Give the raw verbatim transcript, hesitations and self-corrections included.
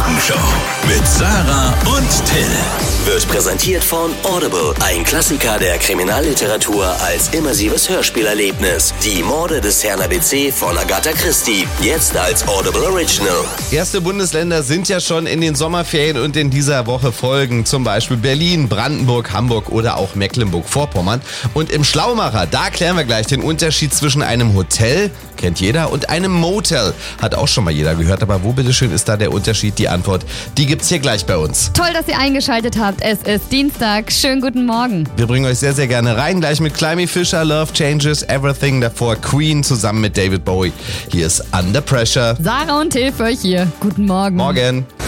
Morgenshow mit Sarah und Till. Wird präsentiert von Audible, ein Klassiker der Kriminalliteratur als immersives Hörspielerlebnis. Die Morde des Herrn A B C von Agatha Christie, jetzt als Audible Original. Erste Bundesländer sind ja schon in den Sommerferien und in dieser Woche folgen zum Beispiel Berlin, Brandenburg, Hamburg oder auch Mecklenburg-Vorpommern. Und im Schlaumacher, da klären wir gleich den Unterschied zwischen einem Hotel, kennt jeder, und einem Motel. Hat auch schon mal jeder gehört, aber wo bitteschön ist da der Unterschied? Die Antwort, die gibt's hier gleich bei uns. Toll, dass ihr eingeschaltet habt. Es ist Dienstag. Schönen guten Morgen. Wir bringen euch sehr, sehr gerne rein. Gleich mit Climby Fisher, Love Changes Everything, davor Queen zusammen mit David Bowie. Hier ist Under Pressure. Sarah und Till für euch hier. Guten Morgen. Morgen.